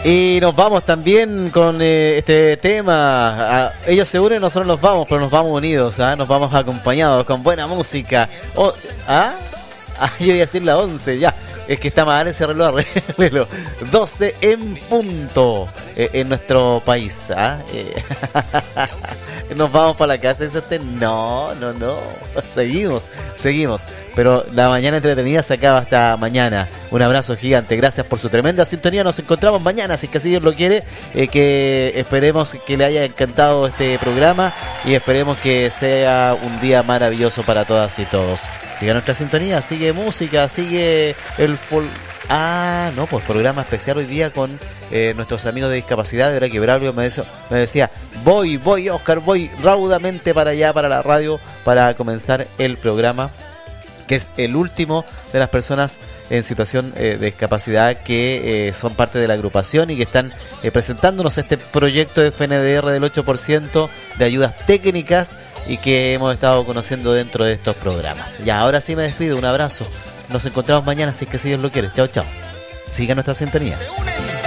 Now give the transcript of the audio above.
Y nos vamos también con este tema. Ellos se unen, nosotros nos vamos, pero nos vamos unidos, nos vamos acompañados con buena música. Yo iba a decir la 11, ya. Es que está mal ese reloj, arréglelo. 12 en punto en nuestro país. Nos vamos para la casa, ¿dice usted? No. Seguimos. Pero la mañana entretenida se acaba hasta mañana. Un abrazo gigante. Gracias por su tremenda sintonía. Nos encontramos mañana, si es que así Dios lo quiere. Que esperemos que le haya encantado este programa y esperemos que sea un día maravilloso para todas y todos. Sigue nuestra sintonía, sigue música, sigue el programa especial hoy día con nuestros amigos de discapacidad. De verdad que Braulio me decía, voy Oscar, voy raudamente para allá, para la radio, para comenzar el programa, que es el último de las personas en situación de discapacidad que son parte de la agrupación y que están presentándonos este proyecto de FNDR del 8% de ayudas técnicas y que hemos estado conociendo dentro de estos programas. Ya, ahora sí me despido, un abrazo. Nos encontramos mañana, si es que si Dios lo quiere. Chao. Siga nuestra sintonía.